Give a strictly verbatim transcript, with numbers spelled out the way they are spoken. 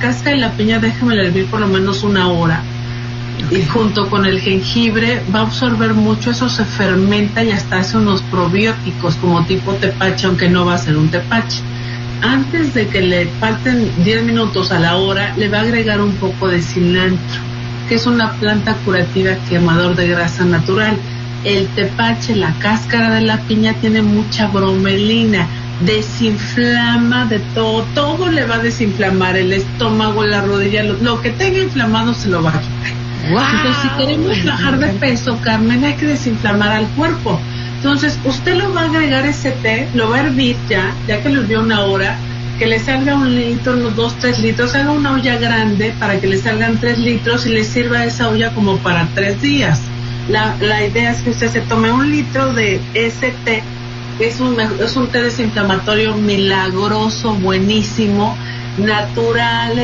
cáscara de la piña déjamela hervir por lo menos una hora. Okay. Y junto con el jengibre va a absorber mucho, eso se fermenta y hasta hace unos probióticos como tipo tepache, aunque no va a ser un tepache. Antes de que le falten diez minutos a la hora, le va a agregar un poco de cilantro, que es una planta curativa quemador de grasa natural. El tepache, la cáscara de la piña, tiene mucha bromelina, desinflama de todo, todo le va a desinflamar, el estómago, la rodilla, lo, lo que tenga inflamado se lo va a quitar. Wow. Entonces, si queremos bajar de peso, Carmen, hay que desinflamar al cuerpo. Entonces, usted lo va a agregar ese té, lo va a hervir ya, ya que lo hirvió una hora, que le salga un litro, unos dos, tres litros, haga una olla grande para que le salgan tres litros y le sirva esa olla como para tres días. La, la idea es que usted se tome un litro de ese té, es un, es un té desinflamatorio milagroso, buenísimo, natural,